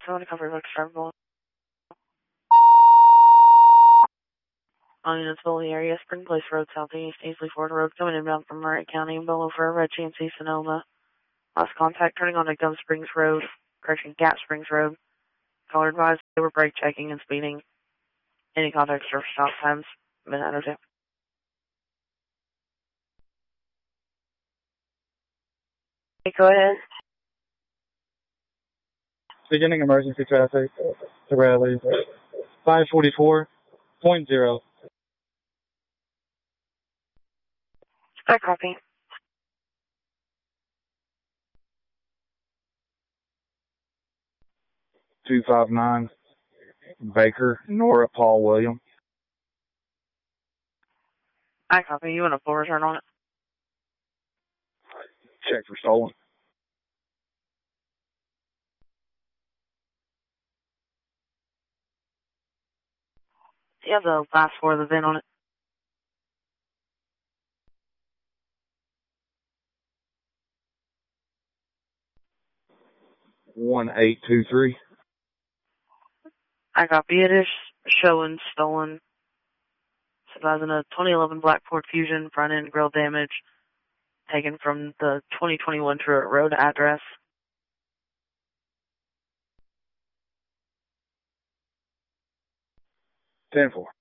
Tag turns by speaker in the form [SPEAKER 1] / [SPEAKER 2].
[SPEAKER 1] So to cover drivable. On Municipality area, Spring Place Road, Southeast, Easley Ford Road, coming inbound from Murray County, below for Red GMC Sonoma. Lost contact, turning onto Gum Springs Road, Gap Springs Road. Caller advised they were brake checking and speeding. Any contact for stop times, minute or two. Go ahead.
[SPEAKER 2] Beginning emergency traffic to Raleigh, 544.0.
[SPEAKER 1] I copy.
[SPEAKER 2] 259 Baker, Nora Paul William.
[SPEAKER 1] I copy. You want a full return on it?
[SPEAKER 2] Check for stolen.
[SPEAKER 1] You have the last four of the VIN on it.
[SPEAKER 2] 1823.
[SPEAKER 1] I copy. It is showing stolen. Surprising a 2011 Black Ford Fusion front end grill damage taken from the 2021 Truett Road address.
[SPEAKER 2] 10-4.